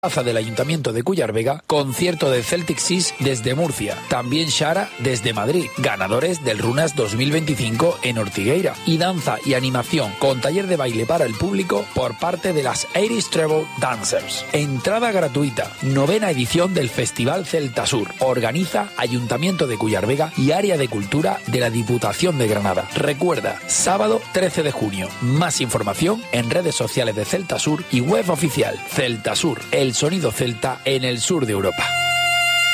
Plaza del Ayuntamiento de Cuyar Vega, concierto de Celtic Seas desde Murcia, también Shara desde Madrid, ganadores del Runas 2025 en Ortigueira, y danza y animación con taller de baile para el público por parte de las Irish Treble Dancers. Entrada gratuita, 9ª edición del Festival Celtasur, organiza Ayuntamiento de Cuyar Vega y Área de Cultura de la Diputación de Granada. Recuerda, sábado 13 de junio, más información en redes sociales de Celtasur y web oficial Celtasur, el sonido celta en el sur de Europa.